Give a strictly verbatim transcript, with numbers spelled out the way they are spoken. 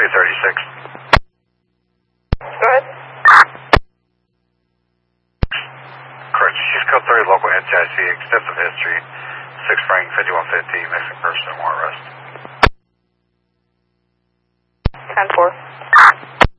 two thirty-six. Go ahead. Correct. Chief Code thirty, local N C I C, extensive history, six Frank, fifty-one fifty, missing person, warrant arrest. ten four.